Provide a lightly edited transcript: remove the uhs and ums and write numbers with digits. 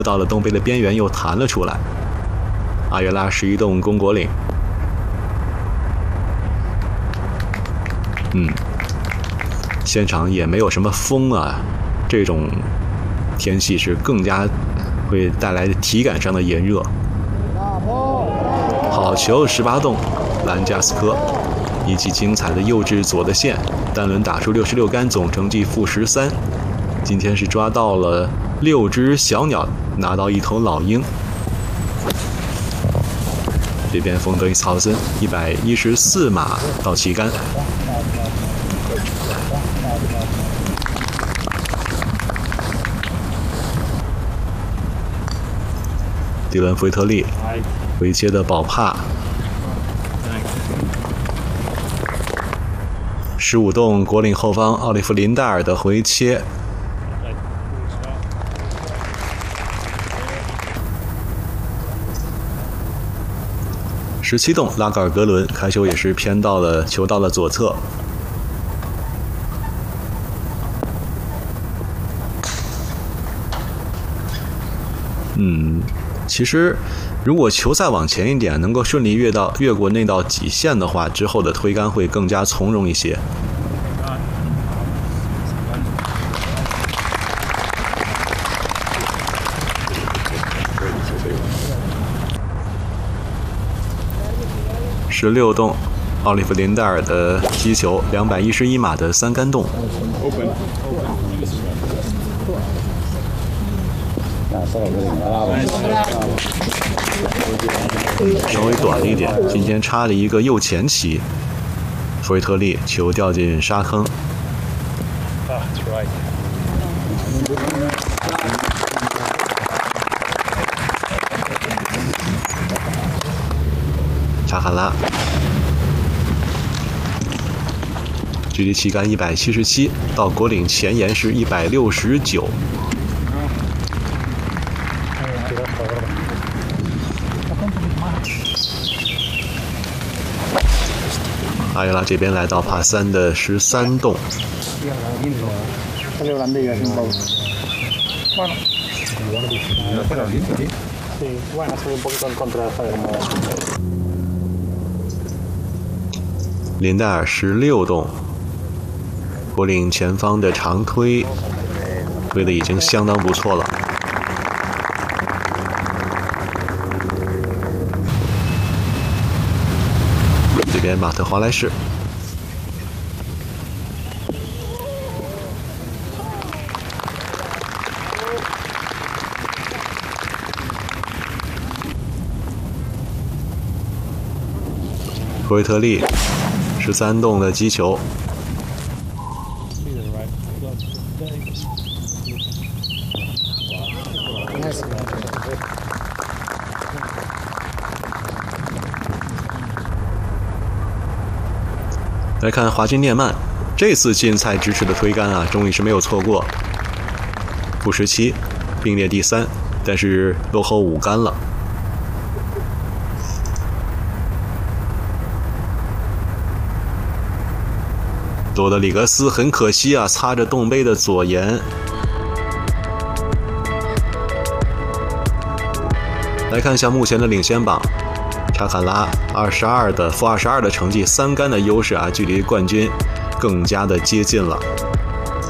到了洞杯的边缘又弹了出来。阿约拉11洞攻果岭。现场也没有什么风啊，这种天气是更加会带来体感上的炎热。好球，18洞，兰加斯科，一记精彩的右至左的线，单轮打出66杆，总成绩-13。今天是抓到了6只小鸟，拿到1头老鹰。这边冯德伊斯豪森114码到旗杆。迪伦·弗雷特利回切的保帕，15洞果岭后方奥利弗·林戴尔的回切。17洞拉格尔格伦开球也是偏到了球到了左侧。其实如果球再往前一点，能够顺利越过那道底线的话，之后的推杆会更加从容一些。16洞奥利弗·林戴尔的击球，211码的3杆洞。稍微短了一点，今天插了一个右前旗。弗瑞特利球掉进沙坑。查罕拉，距离旗杆177，到果岭前沿是169。阿约拉这边来到帕3的13洞。林戴尔16洞，果岭前方的长推推的已经相当不错了。这边马特华莱士。弗瑞特利13洞的击球，来看华金涅曼，这次竞赛支持的推杆啊，终于是没有错过。-17，并列第3，但是落后5杆了。多德里格斯很可惜啊，擦着洞杯的左沿。来看一下目前的领先榜，查坎拉负22的成绩，3杆的优势啊，距离冠军更加的接近了。